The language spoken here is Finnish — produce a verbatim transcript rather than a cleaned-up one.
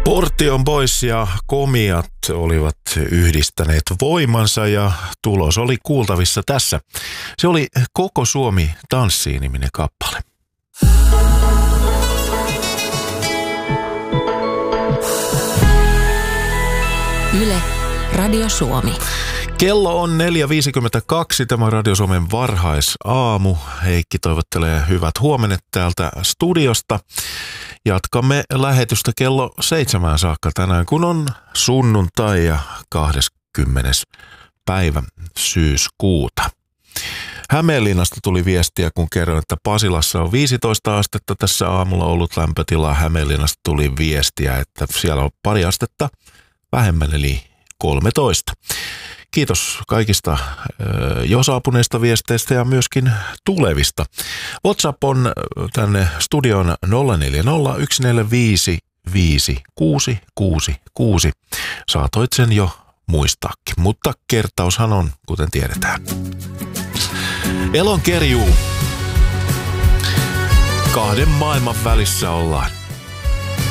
Portion Boys ja Komiat olivat yhdistäneet voimansa ja tulos oli kuultavissa tässä. Se oli Koko Suomi tanssii -niminen kappale. Yle, Radio Suomi. Kello on neljä viisikymmentäkaksi, tämä on Radio Suomen varhaisaamu. Heikki toivottelee hyvät huomenet täältä studiosta. Jatkamme lähetystä kello seitsemään saakka tänään, kun on sunnuntai ja kahdeskymmenes päivä syyskuuta. Hämeenlinnasta tuli viestiä, kun kerroin, että Pasilassa on viisitoista astetta tässä aamulla ollut lämpötila. Hämeenlinnasta tuli viestiä, että siellä on pari astetta vähemmän, eli kolmetoista. Kiitos kaikista jo saapuneista viesteistä ja myöskin tulevista. WhatsApp on tänne studion nolla neljä nolla yksi neljä viisi viisi kuusi kuusi kuusi. Saatoit sen jo muistaakin, mutta kertaushan on, kuten tiedetään. Elon kerjuu. Kahden maailman välissä ollaan.